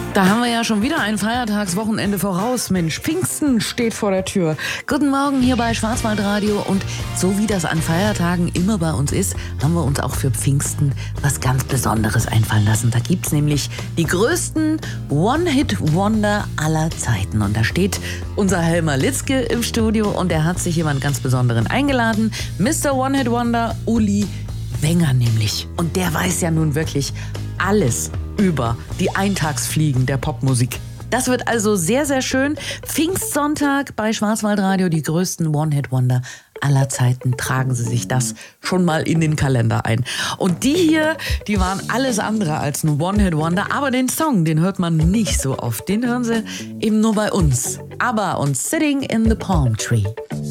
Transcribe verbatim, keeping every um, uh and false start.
Da haben wir ja schon wieder ein Feiertagswochenende voraus. Mensch, Pfingsten steht vor der Tür. Guten Morgen hier bei Schwarzwaldradio. Und so wie das an Feiertagen immer bei uns ist, haben wir uns auch für Pfingsten was ganz Besonderes einfallen lassen. Da gibt's nämlich die größten One-Hit-Wonder aller Zeiten. Und da steht unser Helmer Litzke im Studio und er hat sich jemand ganz Besonderen eingeladen. Mister One-Hit-Wonder Uli Wenger nämlich. Und der weiß ja nun wirklich alles über die Eintagsfliegen der Popmusik. Das wird also sehr, sehr schön. Pfingstsonntag bei Schwarzwaldradio, die größten One-Hit-Wonder aller Zeiten. Tragen Sie sich das schon mal in den Kalender ein. Und die hier, die waren alles andere als ein One-Hit-Wonder. Aber den Song, den hört man nicht so oft. Den hören Sie eben nur bei uns. ABBA und Sitting in the Palm Tree.